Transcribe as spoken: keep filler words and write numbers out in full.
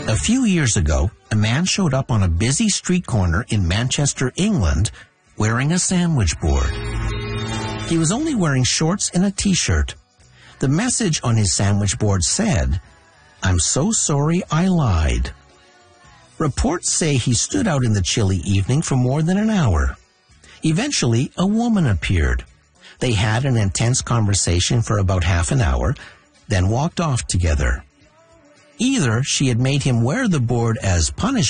A few years ago, a man showed up on a busy street corner in Manchester, England, wearing a sandwich board. He was only wearing shorts and a t-shirt. The message on his sandwich board said, "I'm so sorry I lied." Reports say he stood out in the chilly evening for more than an hour. Eventually, a woman appeared. They had an intense conversation for about half an hour, then walked off together. Either she had made him wear the board as punishment,